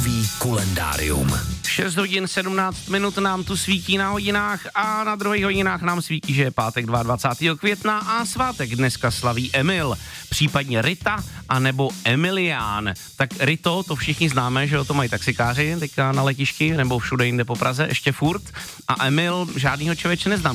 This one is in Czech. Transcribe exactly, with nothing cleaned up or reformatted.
Fériový kalendárium. šest hodin sedmnáct minut nám tu svítí na hodinách a na druhých hodinách nám svítí, že je pátek dvacátého druhého května a svátek dneska slaví Emil, případně Rita anebo Emilián. Tak Rito, to všichni známe, že o to mají taxikáři teďka na letišti nebo všude jinde po Praze, ještě furt. A Emil žádnýho člověče neznám.